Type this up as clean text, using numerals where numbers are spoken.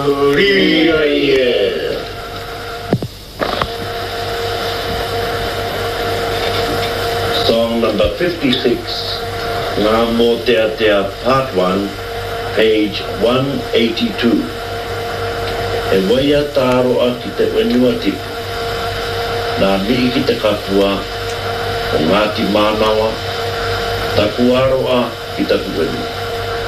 Song number 56, Ngā Mō Tea Tea, Part 1, page 182. E waia tāroa ki te wenua tipu. Nā mihi ki te kapua, o Ngāti Mānawa, taku aroa ki taku wenua.